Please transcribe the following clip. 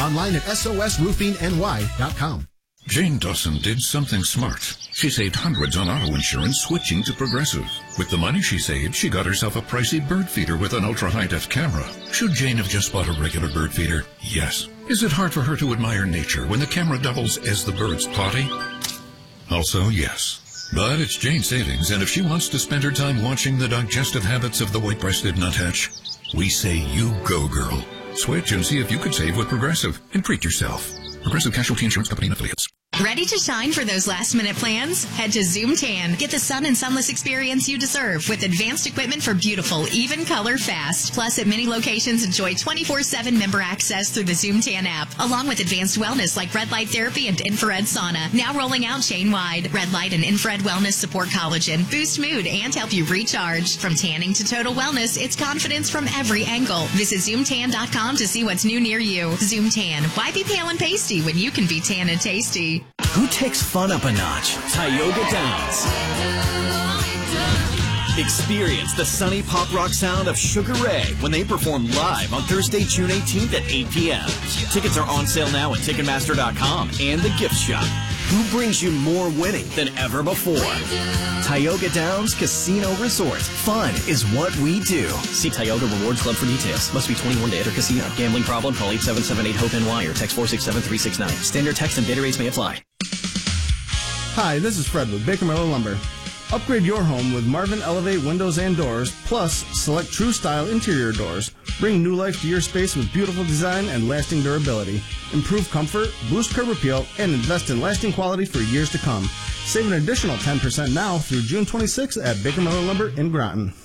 Online at sosroofingny.com. Jane Dawson did something smart. She saved hundreds on auto insurance switching to Progressive. With the money she saved, she got herself a pricey bird feeder with an ultra-high-def camera. Should Jane have just bought a regular bird feeder? Yes. Is it hard for her to admire nature when the camera doubles as the bird's potty? Also, yes. But it's Jane's savings, and if she wants to spend her time watching the digestive habits of the white-breasted nuthatch, we say you go, girl. Switch and see if you could save with Progressive and treat yourself. Progressive Casualty Insurance Company and Affiliates. Ready to shine for those last-minute plans? Head to Zoom Tan. Get the sun and sunless experience you deserve with advanced equipment for beautiful, even color fast. Plus, at many locations, enjoy 24/7 member access through the Zoom Tan app, along with advanced wellness like red light therapy and infrared sauna. Now rolling out chain-wide. Red light and infrared wellness support collagen, boost mood, and help you recharge. From tanning to total wellness, it's confidence from every angle. Visit ZoomTan.com to see what's new near you. Zoom Tan. Why be pale and pasty when you can be tan and tasty? Who takes fun up a notch? Tioga Downs. Experience the sunny pop rock sound of Sugar Ray when they perform live on Thursday, June 18th at 8 p.m. Tickets are on sale now at Ticketmaster.com and the gift shop. Who brings you more winning than ever before? Tioga Downs Casino Resort. Fun is what we do. See Tioga Rewards Club for details. Must be 21 to enter casino. Gambling problem? Call 877-8-HOPE-NY or text 467-369. Standard text and data rates may apply. Hi, this is Fred with Baker Miller Lumber. Upgrade your home with Marvin Elevate windows and doors, plus select True Style interior doors. Bring new life to your space with beautiful design and lasting durability. Improve comfort, boost curb appeal, and invest in lasting quality for years to come. Save an additional 10% now through June 26th at Baker Miller Lumber in Groton.